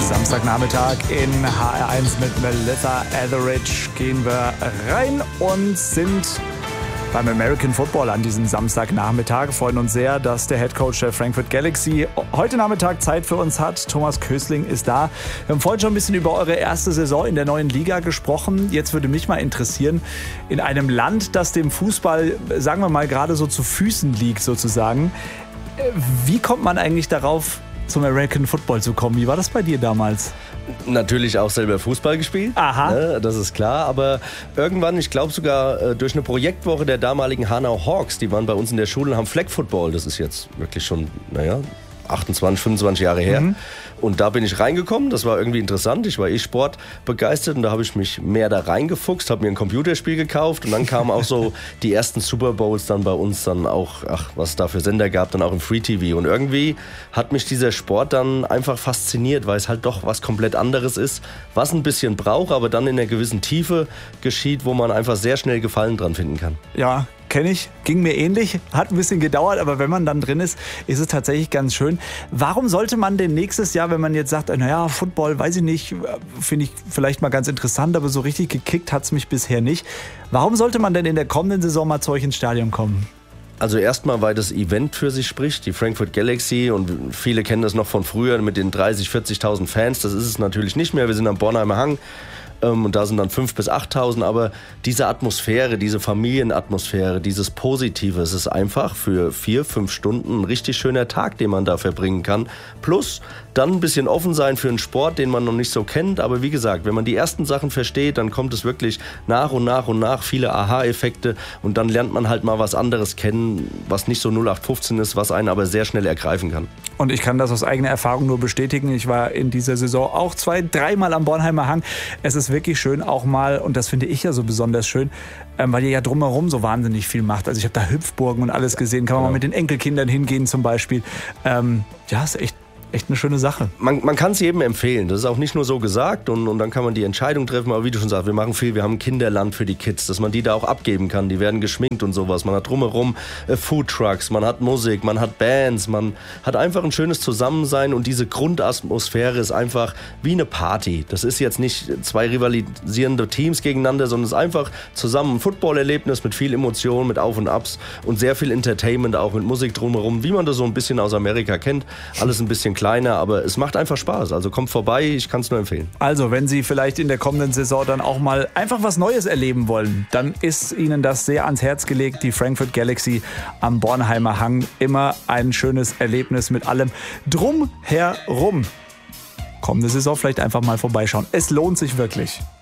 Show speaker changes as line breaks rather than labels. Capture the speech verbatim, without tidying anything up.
Samstagnachmittag in H R eins mit Melissa Etheridge gehen wir rein und sind beim American Football an diesem Samstagnachmittag. Freuen uns sehr, dass der Headcoach der Frankfurt Galaxy heute Nachmittag Zeit für uns hat. Thomas Kösling ist da. Wir haben vorhin schon ein bisschen über eure erste Saison in der neuen Liga gesprochen. Jetzt würde mich mal interessieren, in einem Land, das dem Fußball, sagen wir mal, gerade so zu Füßen liegt sozusagen, wie kommt man eigentlich darauf, zum American Football zu kommen? Wie war das bei dir damals?
Natürlich auch selber Fußball gespielt.
Aha.
Ne, das ist klar. Aber irgendwann, ich glaube sogar äh, durch eine Projektwoche der damaligen Hanau Hawks, die waren bei uns in der Schule und haben Flag Football. Das ist jetzt wirklich schon, naja, achtundzwanzig, fünfundzwanzig Jahre her. Mhm. Und da bin ich reingekommen, das war irgendwie interessant. Ich war eh sportbegeistert und da habe ich mich mehr da reingefuchst, habe mir ein Computerspiel gekauft und dann kamen auch so die ersten Super Bowls dann bei uns dann auch, ach, was es da für Sender gab, dann auch im Free T V. Und irgendwie hat mich dieser Sport dann einfach fasziniert, weil es halt doch was komplett anderes ist, was ein bisschen braucht, aber dann in einer gewissen Tiefe geschieht, wo man einfach sehr schnell Gefallen dran finden kann.
Ja, kenne ich, ging mir ähnlich, hat ein bisschen gedauert, aber wenn man dann drin ist, ist es tatsächlich ganz schön. Warum sollte man denn nächstes Jahr, wenn man jetzt sagt, naja, Football, weiß ich nicht, finde ich vielleicht mal ganz interessant, aber so richtig gekickt hat es mich bisher nicht. Warum sollte man denn in der kommenden Saison mal zu euch ins Stadion kommen?
Also erstmal, weil das Event für sich spricht, die Frankfurt Galaxy, und viele kennen das noch von früher mit den dreißigtausend, vierzigtausend Fans, das ist es natürlich nicht mehr, wir sind am Bornheimer Hang. Und da sind dann fünftausend bis achttausend, aber diese Atmosphäre, diese Familienatmosphäre, dieses Positive, es ist einfach für vier, fünf Stunden ein richtig schöner Tag, den man da verbringen kann. Plus dann ein bisschen offen sein für einen Sport, den man noch nicht so kennt. Aber wie gesagt, wenn man die ersten Sachen versteht, dann kommt es wirklich nach und nach und nach viele Aha-Effekte und dann lernt man halt mal was anderes kennen, was nicht so null acht fünfzehn ist, was einen aber sehr schnell ergreifen kann. Und
ich kann das aus eigener Erfahrung nur bestätigen. Ich war in dieser Saison auch zwei, dreimal am Bornheimer Hang. Es ist wirklich schön auch mal, und das finde ich ja so besonders schön, ähm, weil ihr ja drumherum so wahnsinnig viel macht. Also ich habe da Hüpfburgen und alles gesehen, kann man ja mal mit den Enkelkindern hingehen zum Beispiel. Ähm, ja, ist echt Echt eine schöne Sache.
Man, man kann es jedem empfehlen. Das ist auch nicht nur so gesagt und, und dann kann man die Entscheidung treffen. Aber wie du schon sagst, wir machen viel. Wir haben ein Kinderland für die Kids, dass man die da auch abgeben kann. Die werden geschminkt und sowas. Man hat drumherum äh, Foodtrucks, man hat Musik, man hat Bands. Man hat einfach ein schönes Zusammensein und diese Grundatmosphäre ist einfach wie eine Party. Das ist jetzt nicht zwei rivalisierende Teams gegeneinander, sondern es ist einfach zusammen ein Footballerlebnis mit viel Emotion, mit Auf und Abs und sehr viel Entertainment, auch mit Musik drumherum, wie man das so ein bisschen aus Amerika kennt. Alles ein bisschen kleiner, aber es macht einfach Spaß. Also kommt vorbei, ich kann es nur empfehlen.
Also, wenn Sie vielleicht in der kommenden Saison dann auch mal einfach was Neues erleben wollen, dann ist Ihnen das sehr ans Herz gelegt. Die Frankfurt Galaxy am Bornheimer Hang. Immer ein schönes Erlebnis mit allem drumherum. Kommende Saison vielleicht einfach mal vorbeischauen. Es lohnt sich wirklich.